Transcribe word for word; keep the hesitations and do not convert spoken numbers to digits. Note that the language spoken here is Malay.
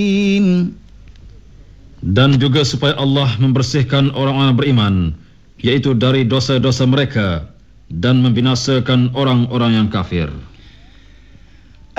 Dan juga supaya Allah membersihkan orang-orang beriman, yaitu dari dosa-dosa mereka, dan membinasakan orang-orang yang kafir.